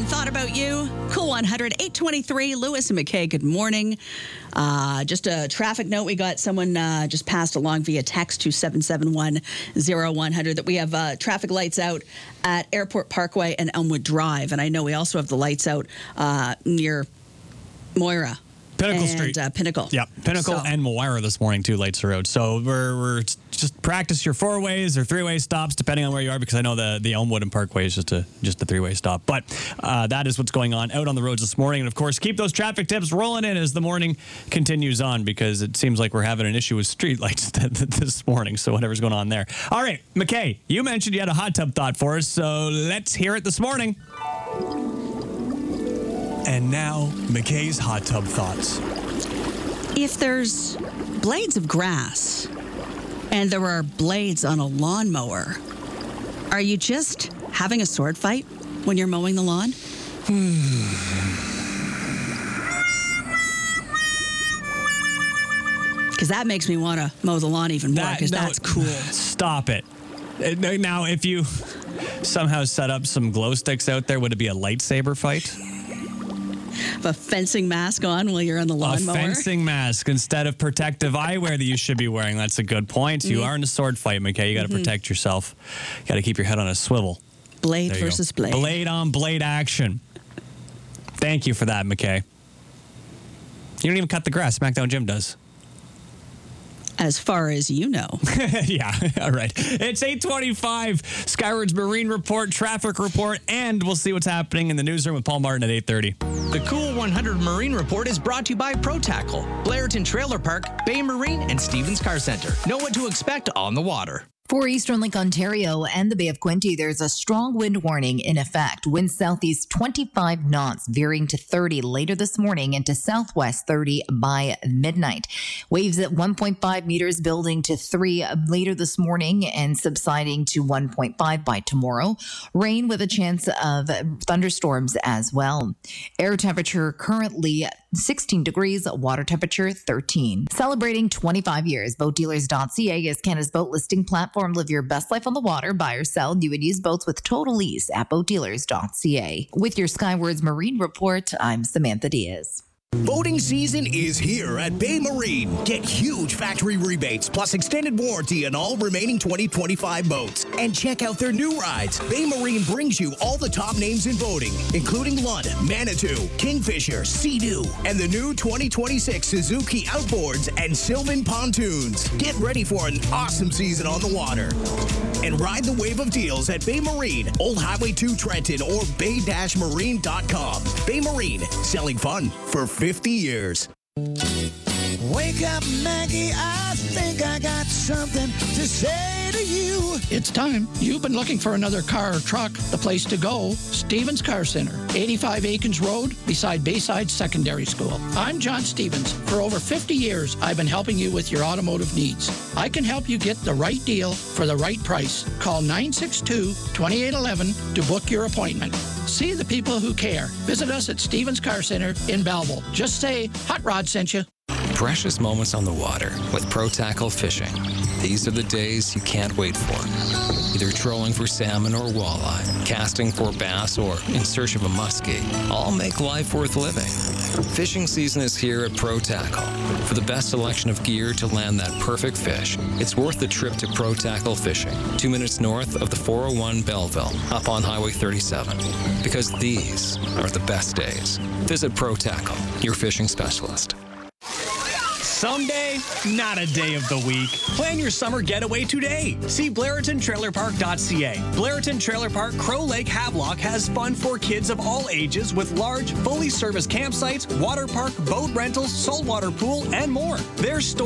and thought about you. Cool 100, 823, Lewis and McKay, good morning. Just a traffic note. We got someone just passed along via text to 771-0100 that we have traffic lights out at Airport Parkway and Elmwood Drive. And I know we also have the lights out near Moira. Pinnacle Street. Pinnacle. Yeah, Pinnacle and Moira this morning, too, lights are out. So we're just practice your four-ways or three-way stops, depending on where you are, because I know the Elmwood and Parkway is just a three-way stop. But that is what's going on out on the roads this morning. And, of course, keep those traffic tips rolling in as the morning continues on, because it seems like we're having an issue with street lights this morning, so whatever's going on there. All right, McKay, you mentioned you had a hot tub thought for us, so let's hear it this morning. And now, McKay's hot tub thoughts. If there's blades of grass and there are blades on a lawnmower, are you just having a sword fight when you're mowing the lawn? Because that makes me want to mow the lawn even more, because that's cool. Stop it. Now, if you somehow set up some glow sticks out there, would it be a lightsaber fight? A fencing mask on while you're on the lawnmower. A fencing mask instead of protective eyewear that you should be wearing. That's a good point. You are in a sword fight, McKay. You got to protect yourself. You got to keep your head on a swivel. Blade versus blade. Blade on blade action. Thank you for that, McKay. You don't even cut the grass. SmackDown Jim does. As far as you know. Yeah, all right. It's 8:25. Skyward's Marine Report, Traffic Report, and we'll see what's happening in the newsroom with Paul Martin at 8:30. The Cool 100 Marine Report is brought to you by Pro Tackle, Blairton Trailer Park, Bay Marine, and Stevens Car Center. Know what to expect on the water. For Eastern Lake, Ontario and the Bay of Quinte, there's a strong wind warning in effect. Winds southeast 25 knots, veering to 30 later this morning and to southwest 30 by midnight. Waves at 1.5 meters, building to 3 later this morning and subsiding to 1.5 by tomorrow. Rain with a chance of thunderstorms as well. Air temperature currently 16 degrees, water temperature 13. Celebrating 25 years, BoatDealers.ca is Canada's boat listing platform. Live your best life on the water. Buy or sell new and used boats with total lease at BoatDealers.ca. With your Skywards Marine Report, I'm Samantha Diaz. Boating season is here at Bay Marine. Get huge factory rebates plus extended warranty on all remaining 2025 boats. And check out their new rides. Bay Marine brings you all the top names in boating, including Lund, Manitou, Kingfisher, Sea-Doo, and the new 2026 Suzuki Outboards and Sylvan Pontoons. Get ready for an awesome season on the water. And ride the wave of deals at Bay Marine, Old Highway 2 Trenton, or bay-marine.com. Bay Marine, selling fun for 50 years. Wake up, Maggie, I think I got something to say to you. It's time. You've been looking for another car or truck. The place to go, Stevens Car Center, 85 Aikens Road, beside Bayside Secondary School. I'm John Stevens. For over 50 years, I've been helping you with your automotive needs. I can help you get the right deal for the right price. Call 962-2811 to book your appointment. See the people who care. Visit us at Stevens Car Center in Belleville. Just say, Hot Rod sent you. Precious moments on the water with Pro Tackle Fishing. These are the days you can't wait for. Either trolling for salmon or walleye, casting for bass, or in search of a muskie. All make life worth living. Fishing season is here at Pro Tackle. For the best selection of gear to land that perfect fish, it's worth the trip to Pro Tackle Fishing, 2 minutes north of the 401 Belleville, up on Highway 37. Because these are the best days. Visit Pro Tackle, your fishing specialist. Someday, not a day of the week. Plan your summer getaway today. See BlairtonTrailerPark.ca. Blairton Trailer Park, Crow Lake, Havelock has fun for kids of all ages with large, fully serviced campsites, water park, boat rentals, saltwater pool, and more. Their store